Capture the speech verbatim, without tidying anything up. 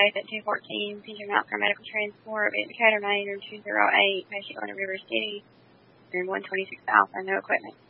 case at two fourteen, P J Mount Medical Transport, Decatur, Maine, room two oh eight, patient going to River City, room one twenty-six Alpha, no equipment.